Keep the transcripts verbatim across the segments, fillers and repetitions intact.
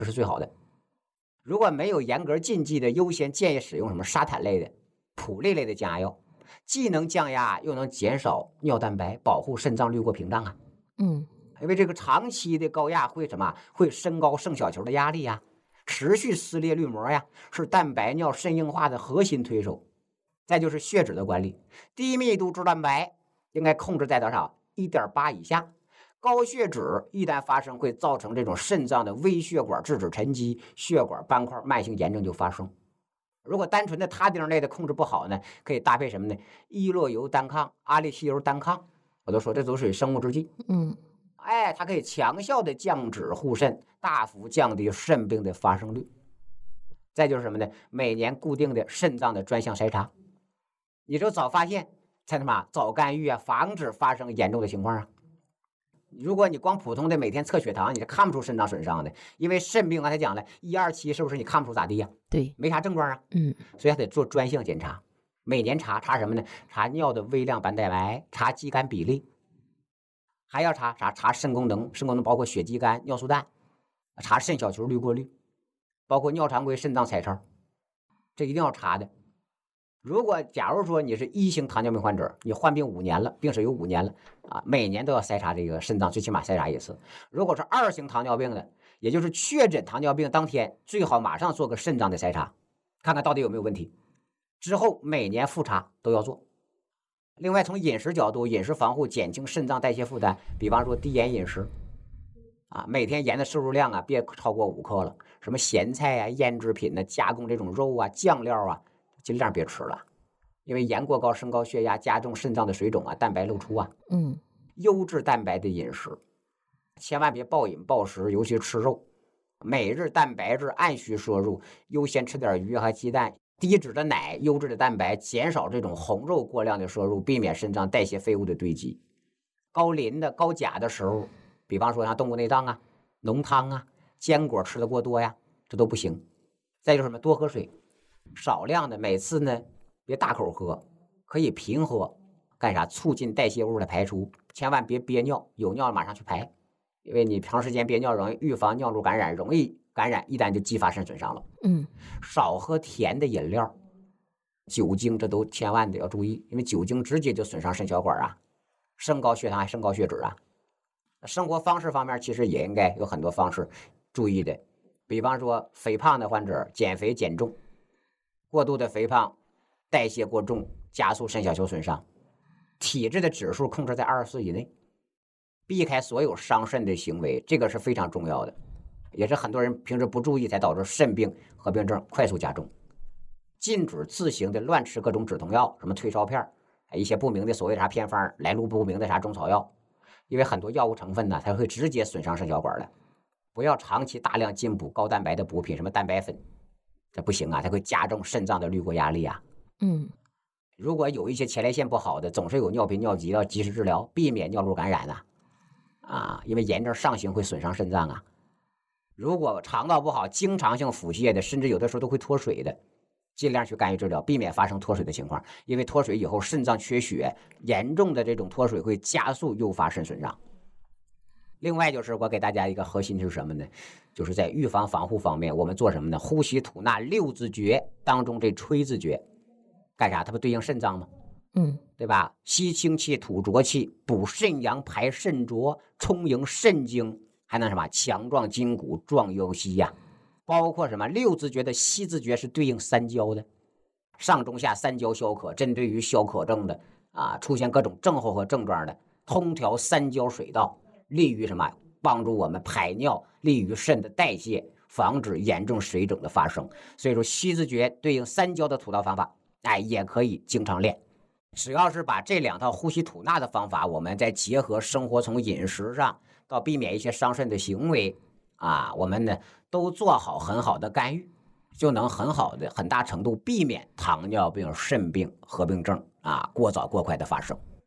这是最好的。如果没有严格禁忌的，优先建议使用什么沙坦类的、普类类的降压药，既能降压又能减少尿蛋白，保护肾脏滤过屏障啊。 嗯， 因为这个长期的高压会什么？会升高肾小球的压力呀，持续撕裂滤膜呀，是蛋白尿肾硬化的核心推手。再就是血脂的管理，低密度脂蛋白应该控制在多少？ 一点八 以下。高血脂一旦发生，会造成这种肾脏的微血管质脂沉积，血管斑块慢性炎症就发生。如果单纯的他汀类的控制不好呢，可以搭配什么呢？伊洛油单抗、阿利西油单抗，我都说这都属于生物制剂。 嗯， 哎，它可以强效的降脂护肾，大幅降低肾病的发生率。再就是什么呢？每年固定的肾脏的专项筛查，你就早发现，才什么早干预啊，防止发生严重的情况啊。如果你光普通的每天测血糖，你是看不出肾脏损伤的，因为肾病刚才讲了，一二期是不是你看不出咋地呀、啊？ 对， 没啥症状啊。 嗯， 所以还得做专项检查，每年查查什么呢？查尿的微量白蛋白，查肌酐比例，还要查查查肾功能，肾功能包括血肌酐、尿素氮，查肾小球滤过率，包括尿常规、肾脏彩超，这一定要查的。如果假如说你是一型糖尿病患者，你患病五年了，病史有五年了啊，每年都要筛查这个肾脏，最起码筛查一次。如果是二型糖尿病的，也就是确诊糖尿病当天，最好马上做个肾脏的筛查，看看到底有没有问题。之后每年复查都要做。另外，从饮食角度，饮食防护减轻肾脏代谢负担，比方说低盐饮食啊，每天盐的摄入量啊别超过五克了。什么咸菜啊、腌制品呢、加工这种肉啊、酱料啊，尽量别吃了，因为盐过高升高血压，加重肾脏的水肿啊、蛋白漏出啊。 嗯， 优质蛋白的饮食，千万别暴饮暴食，尤其吃肉，每日蛋白质按需摄入，优先吃点鱼和鸡蛋。低脂的奶、优质的蛋白，减少这种红肉过量的摄入，避免肾脏代谢废物的堆积。高磷的、高钾的食物，比方说像动物内脏啊、浓汤啊、坚果吃的过多呀，这都不行。再就是什么，多喝水，少量的，每次呢别大口喝，可以频喝。干啥？促进代谢物的排出，千万别憋尿，有尿马上去排，因为你长时间憋尿容易预防尿路感染，容易感染，一旦就激发肾损伤了。 嗯， 少喝甜的饮料，酒精这都千万得要注意，因为酒精直接就损伤肾小管啊，升高血糖还升高血脂啊。生活方式方面其实也应该有很多方式注意的，比方说肥胖的患者减肥减重，过度的肥胖代谢过重，加速肾小球损伤。体质的指数控制在二十四以内，避开所有伤肾的行为，这个是非常重要的，也是很多人平时不注意才导致肾病合并症快速加重。禁止自行的乱吃各种止痛药，什么退烧片，一些不明的所谓啥偏方，来路不明的啥中草药，因为很多药物成分呢，它会直接损伤肾小管的。不要长期大量进补高蛋白的补品，什么蛋白粉，这不行啊，它会加重肾脏的滤过压力啊。 嗯， 如果有一些前列腺不好的，总是有尿频尿急，要及时治疗，避免尿路感染啊。啊，因为炎症上行会损伤肾脏啊。如果肠道不好，经常性腹泻的，甚至有的时候都会脱水的，尽量去干预治疗，避免发生脱水的情况。因为脱水以后肾脏缺血，严重的这种脱水会加速诱发肾损伤。另外就是我给大家一个核心是什么呢？就是在预防防护方面，我们做什么呢？呼吸吐纳六字诀当中这吹字诀干啥？它不对应肾脏吗？ 嗯， 对吧？吸清气，吐浊气，补肾阳，排肾浊，充盈肾精，还能什么？强壮筋骨，壮腰膝呀、啊。包括什么？六字诀的吸字诀是对应三焦的，上中下三焦消渴，针对于消渴症的啊，出现各种症候和症状的，通调三焦水道，利于什么？帮助我们排尿，利于肾的代谢，防止严重水肿的发生。所以说，吸字诀对应三焦的吐纳方法，哎，也可以经常练。只要是把这两套呼吸吐纳的方法，我们再结合生活从饮食上到避免一些伤肾的行为啊，我们呢都做好很好的干预，就能很好的很大程度避免糖尿病、肾病合并症啊过早过快的发生。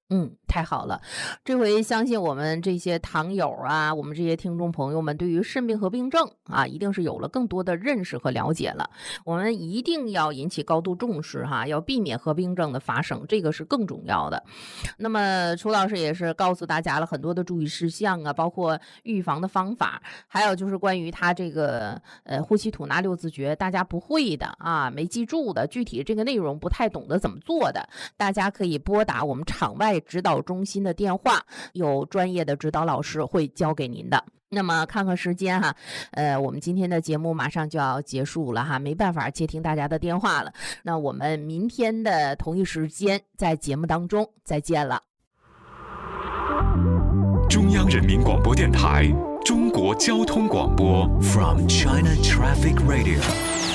嗯，太好了，这回相信我们这些糖友啊，我们这些听众朋友们对于肾病合并症啊，一定是有了更多的认识和了解了。我们一定要引起高度重视哈，要避免合并症的发生，这个是更重要的。那么楚老师也是告诉大家了很多的注意事项啊，包括预防的方法，还有就是关于他这个呃呼吸吐纳六字诀，大家不会的啊，没记住的，具体这个内容不太懂得怎么做的，大家可以拨打我们场外指导中心的电话，有专业的指导老师会教给您的。那么看看时间哈，呃，我们今天的节目马上就要结束了哈，没办法接听大家的电话了。那我们明天的同一时间在节目当中再见了。 中央人民广播电台中国交通广播 From China Traffic Radio。